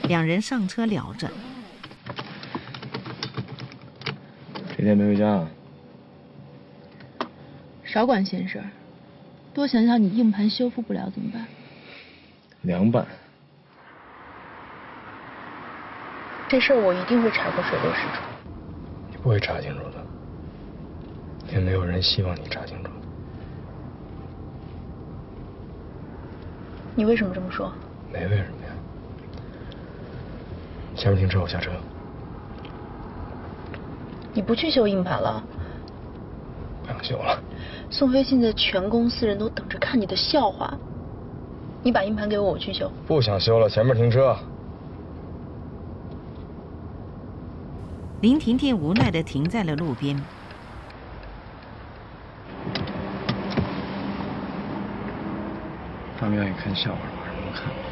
两人上车聊着。 这天没回家啊？ 少管闲事儿，多想想你硬盘修复不了怎么办？ 凉拌。 这事儿我一定会查个水落石出。 你不会查清楚的，也没有人希望你查清楚。 你为什么这么说？ 没为什么呀。前面停车，我下车。 你不去修硬盘了？ 不想修了。 宋飞，现在全公司人都等着看你的笑话。你把硬盘给我，我去修。 不想修了，前面停车。 林婷婷无奈地停在了路边。 他们愿意看笑话，让人看。